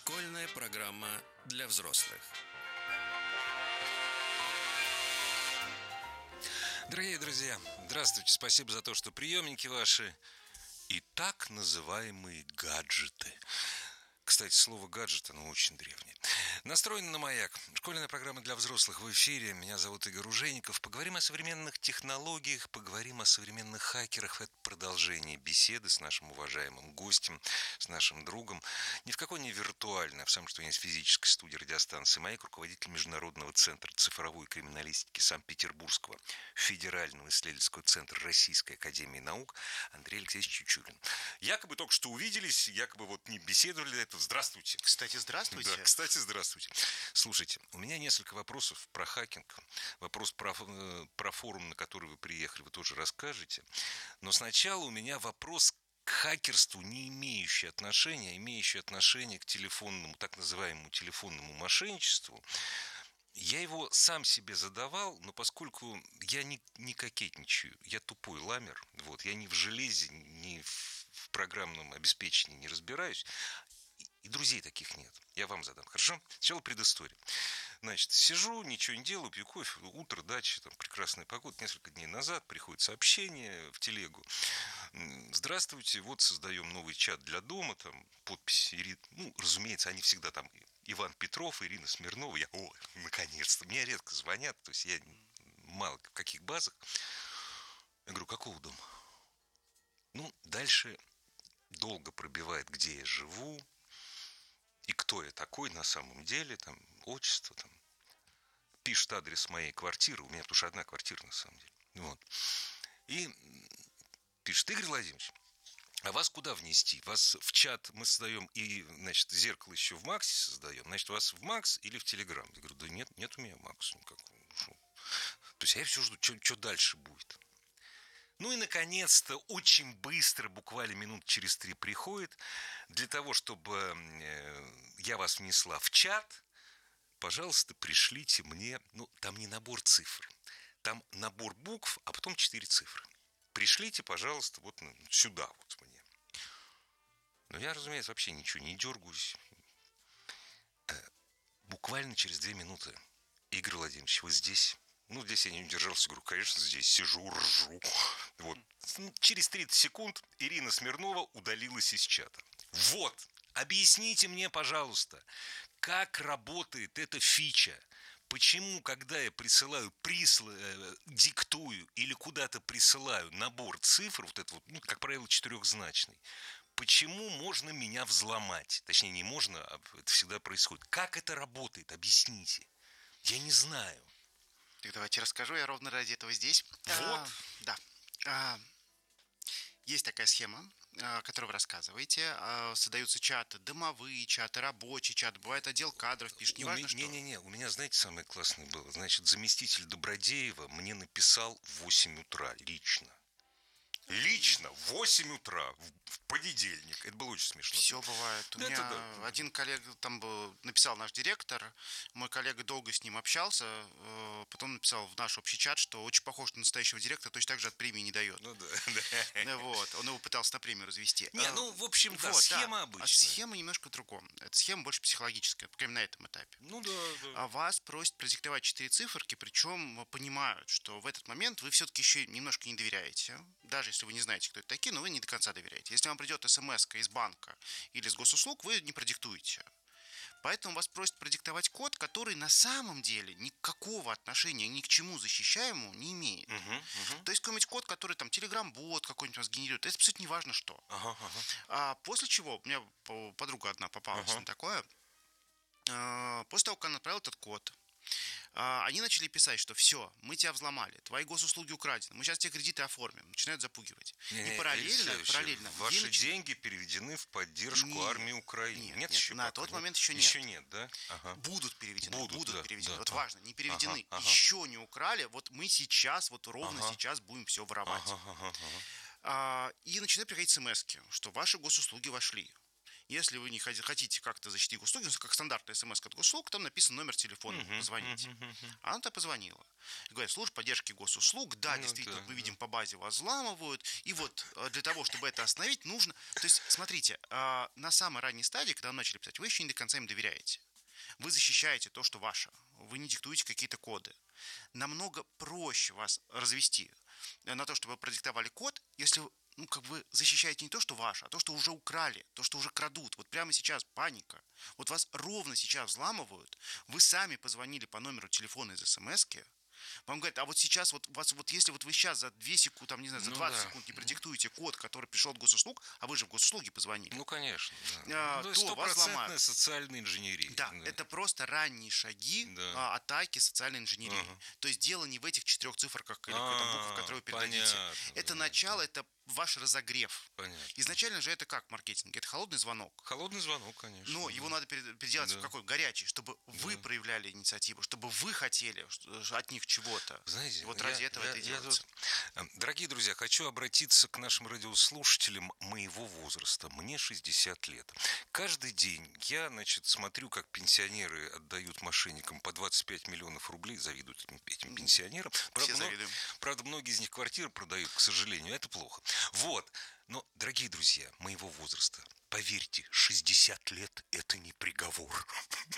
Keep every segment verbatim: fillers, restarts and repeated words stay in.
Школьная программа для взрослых. Дорогие друзья, здравствуйте, спасибо за то, что приемники ваши и так называемые гаджеты. Кстати, слово «гаджет» оно очень древнее. Настроено на «Маяк». Школьная программа для взрослых в эфире. Меня зовут Игорь Ужеников. Поговорим о современных технологиях, поговорим о современных хакерах. Это продолжение беседы с нашим уважаемым гостем, с нашим другом. Ни в какой не виртуальной, а в самом что есть физической студии радиостанции «Маяк», руководитель Международного центра цифровой криминалистики Санкт-Петербургского федерального исследовательского центра Российской академии наук Андрей Алексеевич Чучулин. Якобы только что увиделись, якобы вот не беседовали до этого. Здравствуйте. Кстати, здравствуйте. Да, кстати, здравствуйте. Слушайте, у меня несколько вопросов про хакинг. Вопрос про, про форум, на который вы приехали, вы тоже расскажете. Но сначала у меня вопрос к хакерству, не имеющий отношения, а имеющий отношение к телефонному, так называемому телефонному мошенничеству. Я его сам себе задавал, но поскольку я не, не кокетничаю, я тупой ламер, вот, я ни в железе, ни в, в программном обеспечении не разбираюсь, и друзей таких нет. Я вам задам, хорошо? Сначала предыстория. Значит, сижу, ничего не делаю, пью кофе, утро, дача, там прекрасная погода. Несколько дней назад приходит сообщение в телегу. Здравствуйте, вот создаем новый чат для дома, там подпись Ирина. Ну, разумеется, они всегда там Иван Петров, Ирина Смирнова. Я, о, наконец-то. Мне редко звонят, то есть я мало в каких базах. Я говорю, какого дома? Ну, дальше долго пробивает, где я живу. И кто я такой на самом деле, там, отчество, там, пишет адрес моей квартиры, у меня потому что одна квартира на самом деле, вот, и пишет, Игорь Владимирович, а вас куда внести? Вас в чат мы создаем и, значит, зеркало еще в Максе создаем, значит, вас в Макс или в Телеграм? Я говорю, да нет, нет у меня Макс никакого. То есть я все жду, что дальше будет. Ну и, наконец-то, очень быстро, буквально минут через три приходит, для того, чтобы я вас внесла в чат, пожалуйста, пришлите мне, ну, там не набор цифр, там набор букв, а потом четыре цифры. Пришлите, пожалуйста, вот сюда вот мне. Но я, разумеется, вообще ничего не дергаюсь. Буквально через две минуты. Игорь Владимирович, вы здесь? Ну, здесь я не удержался, говорю, конечно, здесь сижу, ржу. Вот. Через тридцать секунд Ирина Смирнова удалилась из чата. Вот, объясните мне, пожалуйста, как работает эта фича? Почему, когда я присылаю, присла, э, диктую или куда-то присылаю набор цифр, вот это вот, ну, как правило, четырехзначный, почему можно меня взломать? Точнее, не можно, а это всегда происходит. Как это работает? Объясните. Я не знаю. Так давайте расскажу, я ровно ради этого здесь. Вот. А, да. А, есть такая схема, о которой вы рассказываете. А, создаются чаты, домовые чаты, рабочий чат. Бывает отдел кадров пишет, неважно ну, что. Не-не-не, у меня, знаете, самое классное было. Значит, заместитель Добродеева мне написал в восемь утра лично. Лично в восемь утра в понедельник. Это было очень смешно. Все бывает. У да, меня да. один коллега там был, написал наш директор, мой коллега долго с ним общался, потом написал в наш общий чат, что очень похож на настоящего директора, точно так же от премии не дает. Ну да, да. Вот, он его пытался на премию развести. Не, ну, в общем, да, вот, схема да. обычная. А схема немножко в другом. Это схема больше психологическая, по крайней мере, на этом этапе. Ну да, да. А вас просят продиктовать четыре циферки, причем понимают, что в этот момент вы все-таки еще немножко не доверяете, даже если вы не знаете, кто это такие, но вы не до конца доверяете. Если вам придет смс-ка из банка или из госуслуг, вы не продиктуете. Поэтому вас просят продиктовать код, который на самом деле никакого отношения ни к чему защищаемому не имеет. Угу, угу. То есть какой-нибудь код, который там Telegram-бот какой-нибудь вас генерирует, это абсолютно не важно что. Ага, ага. А после чего, у меня подруга одна попалась ага. на такое, после того, как она отправила этот код, они начали писать, что все, мы тебя взломали, твои госуслуги украдены, мы сейчас тебе кредиты оформим, начинают запугивать. Не, и не, параллельно, Алексей, параллельно ваши нач... деньги переведены в поддержку нет, армии Украины. Нет, нет, нет еще на пока, тот нет? момент еще нет. Еще нет, да? Ага. Будут переведены, будут, будут да, переведены. Да, вот да. важно, не переведены, ага, еще ага. не украли, вот мы сейчас, вот ровно ага. сейчас будем все воровать. Ага, ага, ага. А, и начинают приходить смс-ки, что ваши госуслуги вошли. Если вы не хотите как-то защитить госуслуги, как стандартная смс от госуслуг, там написан номер телефона, uh-huh, позвоните. Uh-huh, uh-huh. А она-то позвонила. И говорит, служба поддержки госуслуг, да, ну, действительно, да, мы да. видим по базе вас взламывают, и вот для того, чтобы это остановить, нужно... То есть, смотрите, на самой ранней стадии, когда вы начали писать, вы еще не до конца им доверяете. Вы защищаете то, что ваше. Вы не диктуете какие-то коды. Намного проще вас развести на то, чтобы вы продиктовали код, если вы, ну, как бы защищаете не то, что ваше, а то, что уже украли, то, что уже крадут. Вот прямо сейчас паника. Вот вас ровно сейчас взламывают. Вы сами позвонили по номеру телефона из смс-ки. Вам говорят, а вот сейчас, вот, вас, вот если вот вы сейчас за две секунды, там, не знаю, за двадцать ну, да. секунд не продиктуете код, который пришел от госуслуг, а вы же в госуслуги позвонили. Ну, конечно. Да. А, ну, то вас ломают. Социальная инженерия. Да, да, это просто ранние шаги да. а, атаки социальной инженерии. Ага. То есть дело не в этих четырех цифрах или какой-то буквах, которые вы передадите. Понятно, это да, начало, да. это ваш разогрев. Понятно. Изначально же это как в маркетинге? Это холодный звонок. Холодный звонок, конечно. Но да. его надо переделать да. в какой? Горячий, чтобы да. вы проявляли инициативу, чтобы вы хотели от них чего-то. Знаете, вот я, ради этого я, это и делается. Тут... Дорогие друзья, хочу обратиться к нашим радиослушателям моего возраста. Мне шестьдесят лет. Каждый день я, значит, смотрю, как пенсионеры отдают мошенникам по двадцать пять миллионов рублей, завидуют этим пенсионерам. Правда, Все завидуем. Правда, многие из них квартиры продают, к сожалению, это плохо. Вот. Но, дорогие друзья, моего возраста, поверьте, шестьдесят лет – это не приговор.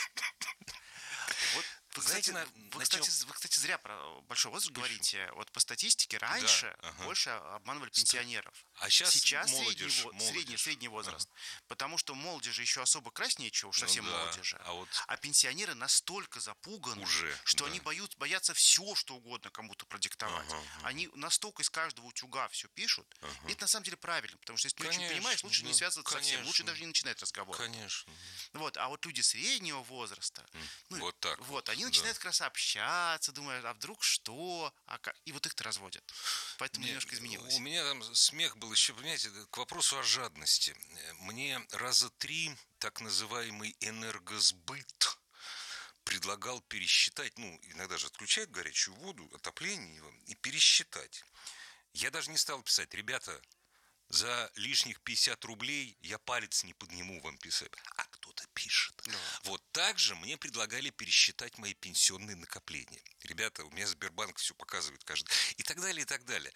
Вот вы, Знаете, кстати, на, вы, кстати, вы, кстати, зря про большой возраст Почему? говорите. Вот по статистике раньше да, ага. больше обманывали пенсионеров. А сейчас, сейчас молодежь, средний, молодежь. Средний, средний возраст. Ага. Потому что молодежи еще особо красть нечего, уж совсем ну, да. молодежи. А, вот... а пенсионеры настолько запуганы, Уже, что да. они боют, боятся все, что угодно кому-то продиктовать. Ага, ага. Они настолько из каждого утюга все пишут. Ага. И это на самом деле правильно, потому что если конечно, не очень понимаешь, лучше да, не связываться конечно. совсем, лучше даже не начинать разговор. Конечно. Вот, а вот люди среднего возраста, ну, вот так. Вот, вот они да. начинают как раз общаться, думают, а вдруг что? А как? И вот их-то разводят. Поэтому Мне, немножко изменилось. У меня там смех был еще, понимаете, к вопросу о жадности. Мне раза три так называемый энергосбыт предлагал пересчитать, ну, иногда же отключают горячую воду, отопление его, и пересчитать. Я даже не стал писать, ребята, за лишних пятьдесят рублей я палец не подниму вам писать. А кто-то пишет. Да. Вот так же мне предлагали пересчитать мои пенсионные накопления. Ребята, у меня Сбербанк все показывает каждый. И так далее, и так далее.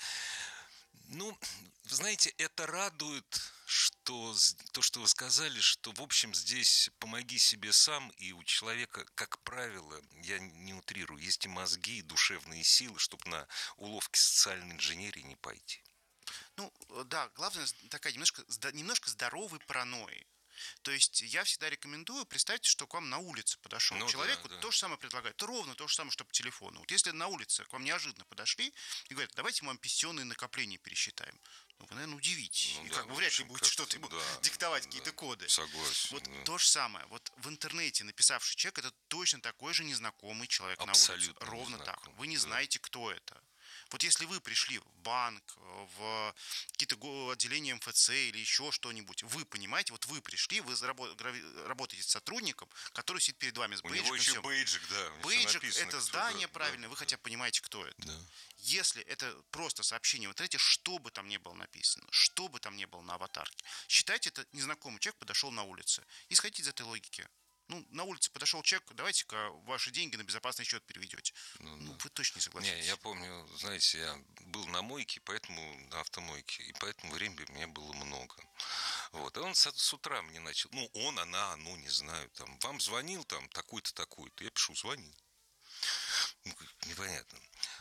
Ну, вы знаете, это радует, что то, что вы сказали, что, в общем, здесь помоги себе сам, и у человека, как правило, я не утрирую, есть и мозги, и душевные силы, чтобы на уловки социальной инженерии не пойти. Ну, да, главное, такая немножко, немножко здоровой паранойи. То есть я всегда рекомендую, представьте, что к вам на улице подошел ну, человек, да, вот да. то же самое предлагает, то ровно то же самое, что по телефону. Вот если на улице к вам неожиданно подошли и говорят, давайте мы вам пенсионные накопления пересчитаем. Ну, вы, наверное, удивитесь. Ну, и да, как бы вряд ли будете что-то ему да, диктовать, да, какие-то коды. Согласен. Вот да. то же самое. Вот в интернете написавший человек, это точно такой же незнакомый человек Абсолютно на улице. Ровно незнакомый. так. Вы не да. знаете, кто это. Вот если вы пришли в банк, в какие-то отделения эм эф цэ или еще что-нибудь, вы понимаете, вот вы пришли, вы работаете с сотрудником, который сидит перед вами с бейджиком. У него еще бейджик, да. Бейджик написано, – это здание да, правильное, да, вы да. хотя бы понимаете, кто это. Да. Если это просто сообщение в интернете, что бы там ни было написано, что бы там ни было на аватарке, считайте, это незнакомый человек подошел на улице. Исходите из этой логики. Ну, на улице подошел человек, давайте-ка ваши деньги на безопасный счет переведете. Ну, ну да. Вы точно не согласитесь. Не, я помню, знаете, я был на мойке, поэтому на автомойке, и поэтому времени у меня было много. Вот. И он с, с утра мне начал, ну, он, она, ну, не знаю, там, вам звонил, там, такой-то, такой-то. Я пишу, звонил. Ну, непонятно.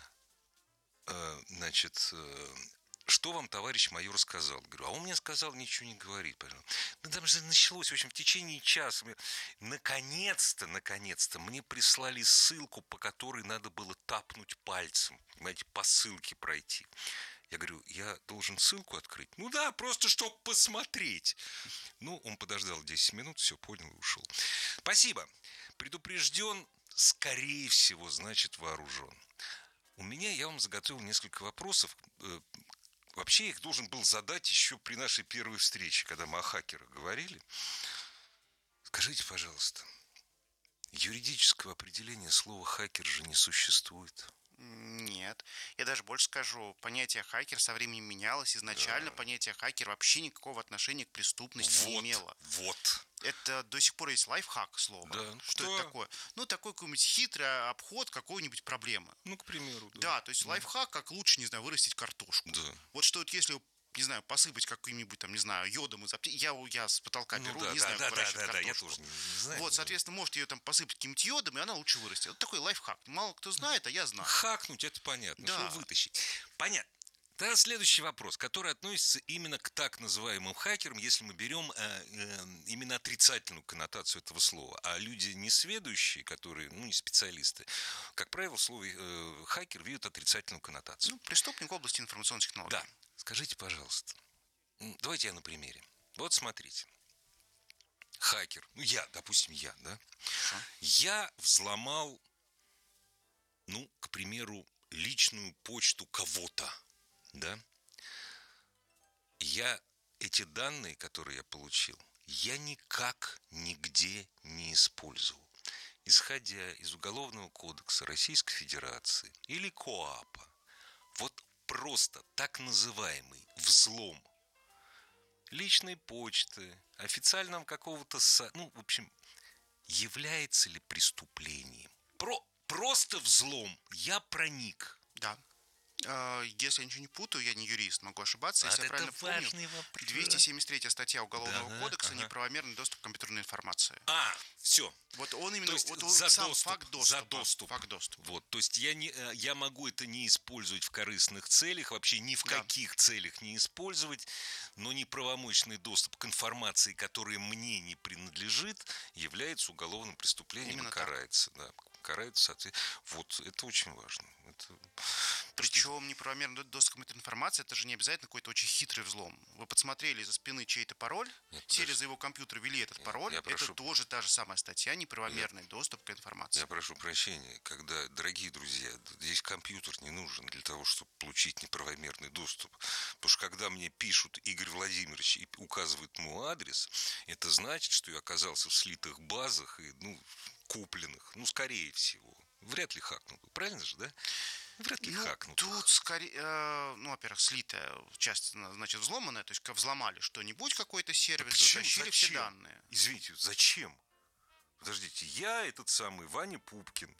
А, значит, что вам товарищ майор сказал? Говорю, а он мне сказал ничего не говорить. Ну, там же началось, в общем, в течение часа. Наконец-то, наконец-то мне прислали ссылку, по которой надо было тапнуть пальцем. Понимаете, по ссылке пройти. Я говорю, я должен ссылку открыть? Ну да, просто чтобы посмотреть. Ну, он подождал десять минут, все понял и ушел. Спасибо. Предупрежден, скорее всего, значит вооружен. У меня, я вам заготовил несколько вопросов. Вообще, я их должен был задать еще при нашей первой встрече, когда мы о хакерах говорили. Скажите, пожалуйста, юридического определения слова «хакер» же не существует. Нет. Я даже больше скажу, понятие хакер со временем менялось. Изначально Да. понятие хакер вообще никакого отношения к преступности не Вот, имело. вот. Это до сих пор есть лайфхак слово. Да. Что Кто? это такое? Ну, такой какой-нибудь хитрый обход какой-нибудь проблемы. Ну, к примеру. Да, Да, то есть лайфхак, как лучше, не знаю, вырастить картошку. Да. Вот что вот если, не знаю, посыпать каким-нибудь там, не знаю, йодом из аптеки. Я, я с потолка Ну беру, да, не да, знаю, да, как да, выращивать да, да, я картошку. тоже не, не знаю. Вот, но- соответственно, можете ее там посыпать каким-то йодом, и она лучше вырастет. Вот такой лайфхак. Мало кто знает, а я знаю. Хакнуть, это понятно. Да. Что вытащить? Понятно. Тогда следующий вопрос, который относится именно к так называемым хакерам, если мы берем э, э, именно отрицательную коннотацию этого слова. А люди несведущие, которые, ну, не специалисты, как правило, слово э, хакер видят отрицательную коннотацию. Ну, преступник в области информационных технологий. Да. Скажите, пожалуйста, м, давайте я на примере. Вот смотрите. Хакер, ну я, допустим, я, да? Хорошо. Я взломал, ну, к примеру, личную почту кого-то, да? Я эти данные, которые я получил, я никак нигде не использовал. Исходя из Уголовного кодекса Российской Федерации или КоАПа, вот просто так называемый взлом личной почты, официального какого-то сайта, ну, в общем, является ли преступлением? Про, просто взлом. Я проник. Да. А, Если я ничего не путаю, я не юрист, могу ошибаться. Если Вот я это правильно помню, важный вопрос. двести семьдесят третья статья Уголовного Да, кодекса ага. неправомерный доступ к компьютерной информации. А, все. Вот он именно, То есть вот он за сам доступ, факт за доступа. доступ. Факт доступа. Вот, то есть я, не, э, я могу это не использовать в корыстных целях, вообще ни в Да. каких целях не использовать, но неправомочный доступ к информации, которая мне не принадлежит, является уголовным преступлением Именно и так. карается. Да, карается, соответственно. Вот, это очень важно. Это... Причем неправомерный доступ к компьютерной информации, это же не обязательно какой-то очень хитрый взлом. Вы подсмотрели из-за спины чей-то пароль, Нет, сели подожди. за его компьютер, ввели этот Я- пароль, я это прошу- тоже та же самая статья, неправомерный доступ к информации. Я прошу прощения, когда, дорогие друзья, здесь компьютер не нужен для того, чтобы получить неправомерный доступ. Потому что когда мне пишут Игорь Владимирович и указывают мой адрес, это значит, что я оказался в слитых базах и, ну, купленных. Ну, скорее всего. Вряд ли хакнут. Правильно же, да? Вряд ли Ну, хакнут. тут скорее, э, ну, во-первых, слитая, часть, значит, взломанная, то есть как взломали что-нибудь, какой-то сервис, почему? утащили все Зачем? данные. Извините, зачем? Подождите, я этот самый Ваня Пупкин.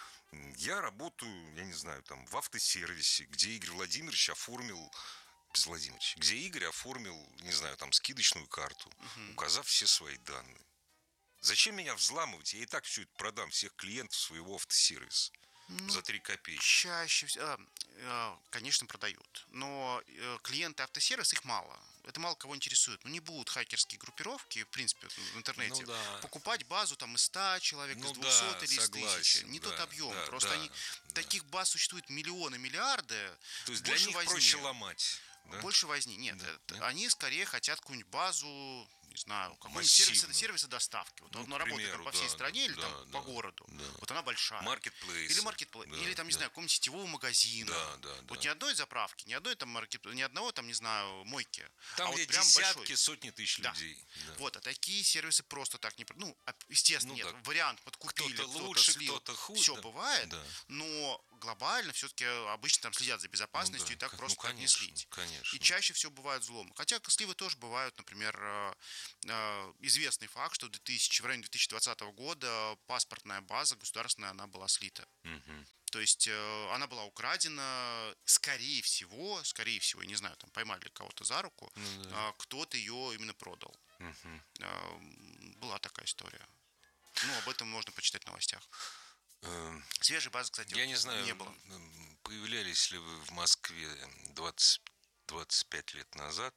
Я работаю, я не знаю, там, в автосервисе, где Игорь Владимирович оформил, без Владимирович, где Игорь оформил, не знаю, там, скидочную карту, Мгм. указав все свои данные. Зачем меня взламывать? Я и так все это продам, всех клиентов своего автосервиса Ну, за три копейки. чаще всего, конечно, продают, но э, клиенты автосервиса, их мало. Это мало кого интересует. Ну, не будут хакерские группировки, в принципе, в интернете, Ну да. покупать базу там из ста человек, Ну из двухсот да, или из согласен, тысячи. Не да, тот объем. да, Просто да, они, да. таких баз существует миллионы, миллиарды. То есть для больше них возни. проще ломать. Да? Больше возни. Нет, Да, это- да. они скорее хотят какую-нибудь базу, не знаю, какой-нибудь Массивную. сервис, сервиса доставки. Вот Ну, она к работает примеру, там по всей да, стране или да, там да, по городу. да. Вот она большая. Маркетплейс. Или маркетплейс, Да, или там, не да. знаю, какого-нибудь сетевого магазина. Да, да, Вот да. ни одной заправки, ни одной там маркет, ни одного там, не знаю, мойки. Там а где вот прям десятки, большой. сотни тысяч Да. людей. Да. Вот, а такие сервисы просто так не... про- Ну, а, естественно, Ну нет, да. вариант подкупили, Кто-то кто-то, лучше, слил. кто-то хуже. Все Да. бывает, Да. но глобально все-таки обычно там следят за безопасностью, Ну да, и так к- просто ну, так не конечно, слить. конечно. И чаще всего бывают взломы. Хотя сливы тоже бывают, например, э, э, известный факт, что в, две тысячи, в районе две тысячи двадцатого года паспортная база государственная, она была слита. Мгм. То есть э, она была украдена, скорее всего, скорее всего, я не знаю, там поймали кого-то за руку, Ну да. а кто-то ее именно продал. Мгм. Э, Была такая история. Ну, об этом можно почитать в новостях. Эм, Свежей базы, кстати, Я не знаю, не было. м, появлялись ли вы в Москве двадцать, двадцать пять лет назад.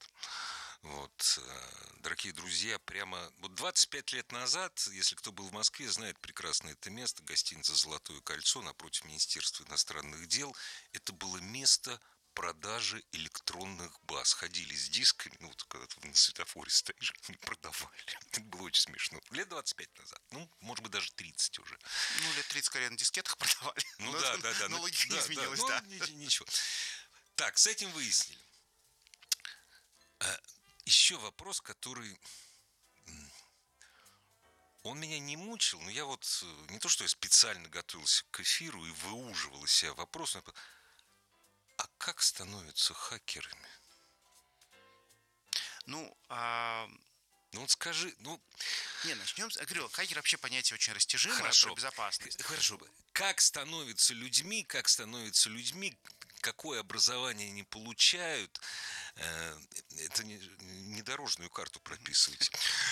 Вот, э, дорогие друзья, прямо вот двадцать пять лет назад, если кто был в Москве, знает прекрасно это место, гостиница «Золотое кольцо» напротив Министерства иностранных дел. Это было место продажи электронных баз. Ходили с дисками, ну, вот когда ты на светофоре стоишь, они продавали. Это было очень смешно. Лет двадцать пять назад. Ну, может быть, даже тридцать уже. Ну, лет тридцать, скорее, на дискетах продавали. Ну Но- да, да, да. Но ну, логика не да, изменилась, ну, да. ни- Ничего. Так, с этим выяснили. А, еще вопрос, который м, Он меня не мучил, но я вот не то, что я специально готовился к эфиру и выуживал из себя вопрос, но... а как становятся хакерами? Ну, а... Ну вот скажи, ну... Не, начнем с... Я говорю, хакер вообще понятие очень растяжимое, Хорошо. про безопасность. Хорошо. Как становятся людьми, как становятся людьми, какое образование они получают, это не, не дорожную карту прописывать.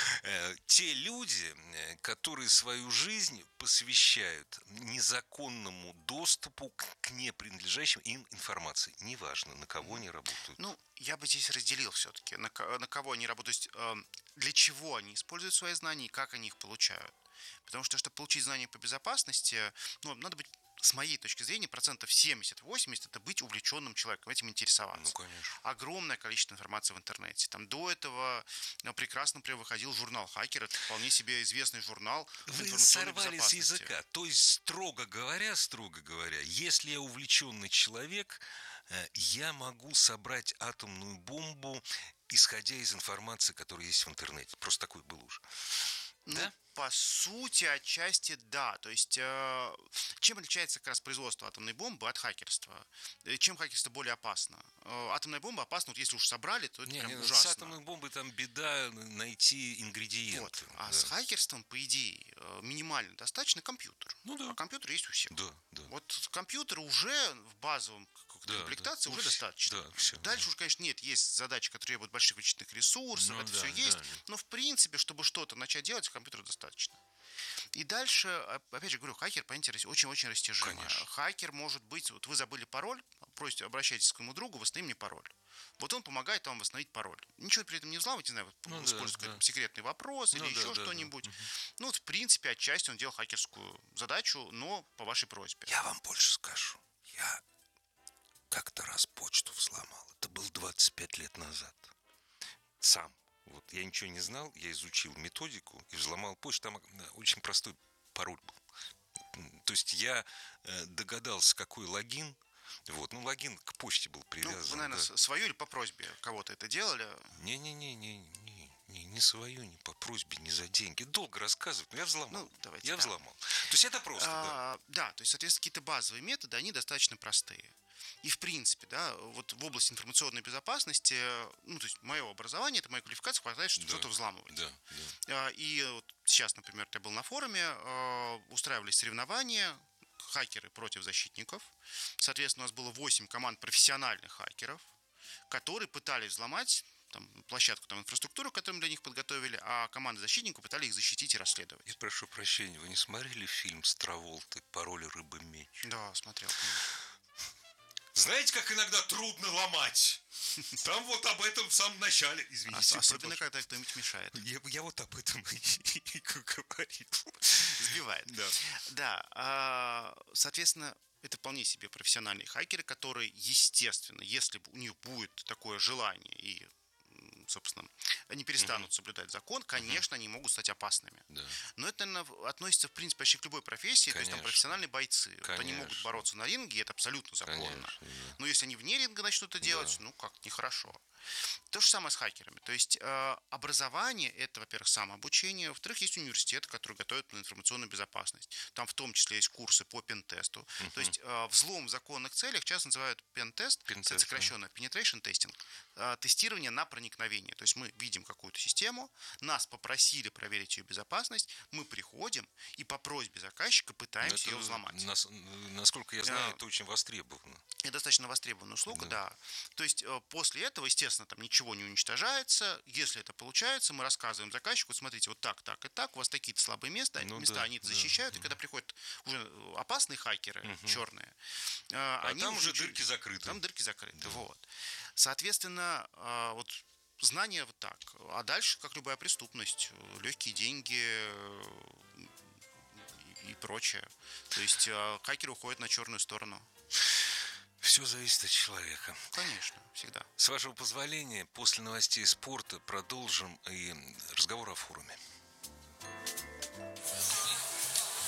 Те люди, которые свою жизнь посвящают незаконному доступу к непринадлежащим им информации. Неважно, на кого они работают. Ну, я бы здесь разделил все-таки, на, на кого они работают, то есть, для чего они используют свои знания и как они их получают. Потому что, чтобы получить знания по безопасности, ну, надо быть, с моей точки зрения, процентов семьдесят-восемьдесят это быть увлеченным человеком, этим интересоваться. Ну, конечно. Огромное количество информации в интернете. Там до этого ну, прекрасно, например, выходил журнал «Хакер». Это вполне себе известный журнал. Вы сорвали с языка. То есть, строго говоря, строго говоря, если я увлеченный человек, я могу собрать атомную бомбу, исходя из информации, которая есть в интернете. Просто такой был уж. Ну, да? По сути, отчасти да. То есть, э, чем отличается как раз производство атомной бомбы от хакерства? Чем хакерство более опасно? Э, атомная бомба опасна, вот если уж собрали, то это не, прям не, ужасно. С атомной бомбой там беда найти ингредиенты. Вот. А да. с хакерством, по идее, минимально достаточно компьютер. Ну да. А компьютер есть у всех. Да, да. Вот компьютер уже в базовом да, комплектации да, уже достаточно. Да, все, Дальше да. уже, конечно, нет, есть задачи, которые требуют больших вычислительных ресурсов, ну, это да, все есть, да. но в принципе, чтобы что-то начать делать, компьютера достаточно. И дальше, опять же говорю, хакер, понятие очень-очень растяжимое. Конечно. Хакер может быть, вот вы забыли пароль, просите, обращайтесь к своему другу, восстанови мне пароль. Вот он помогает вам восстановить пароль. Ничего при этом не взламывать, не знаю, вот, ну, использует да, какой-то да. секретный вопрос ну, или да, еще да, что-нибудь. Да. Ну, вот, в принципе, отчасти он делал хакерскую задачу, но по вашей просьбе. Я вам больше скажу. Я как-то раз почту взломал. Это было двадцать пять лет назад. Сам. Вот я ничего не знал, я изучил методику и взломал почту. Там очень простой пароль был. То есть я догадался, какой логин. Вот, ну логин к почте был привязан. Ну, вы, наверное, да. свою или по просьбе кого-то это делали? Не-не-не, не, не, не, не свою, не по просьбе, не за деньги. Долго рассказывать, но я взломал. Ну, давайте, я да. взломал. То есть это просто, а, да. Да, то есть, соответственно, какие-то базовые методы, они достаточно простые. И в принципе, да, вот в области информационной безопасности, ну, то есть мое образование, это моя квалификация, хватает, чтобы да, что-то взламывать. Да, да. И вот сейчас, например, я был на форуме, устраивались соревнования, хакеры против защитников. Соответственно, у нас было восемь команд профессиональных хакеров, которые пытались взломать там, площадку, там, инфраструктуру, которую мы для них подготовили, а команды защитников пытались их защитить и расследовать. Я прошу прощения, вы не смотрели фильм с Траволтой «Пароль рыба меч»? Да, смотрел, конечно. Знаете, как иногда трудно ломать? Там вот об этом в самом начале, извините. Особенно, когда кто-нибудь мешает. Я, я вот об этом и говорил. Сбивает. Да. Да. А, соответственно, это вполне себе профессиональные хакеры, которые, естественно, если у них будет такое желание и, собственно, они перестанут uh-huh. соблюдать закон, конечно, uh-huh. они могут стать опасными. Да. Но это, наверное, относится, в принципе, почти к любой профессии. Конечно. То есть там профессиональные бойцы. Вот они могут бороться на ринге, и это абсолютно законно. Конечно, да. Но если они вне ринга начнут это делать, да. ну, как нехорошо. То же самое с хакерами. То есть э, образование – это, во-первых, самообучение. Во-вторых, есть университеты, которые готовят на информационную безопасность. Там в том числе есть курсы по пентесту. Uh-huh. То есть э, взлом в законных целях часто называют пентест, это сокращенно penetration testing, э, тестирование на проникновение. То есть мы видим какую-то систему, нас попросили проверить ее безопасность, мы приходим и по просьбе заказчика пытаемся ее взломать. Нас, насколько я знаю, э, это очень востребовано. Это достаточно востребованная услуга, да. да. То есть э, после этого, естественно, там ничего не уничтожается. Если это получается, мы рассказываем заказчику, смотрите, вот так, так и так, у вас такие-то слабые места, ну, места да, они это да, защищают, да. И когда приходят уже опасные хакеры, угу. черные, а они там уже чуть... дырки закрыты. Там дырки закрыты, да. Вот. Соответственно, вот знания вот так. А дальше, как любая преступность, легкие деньги и прочее. То есть хакеры уходят на черную сторону. Все зависит от человека. Конечно, всегда. С вашего позволения, после новостей спорта продолжим и разговор о форуме.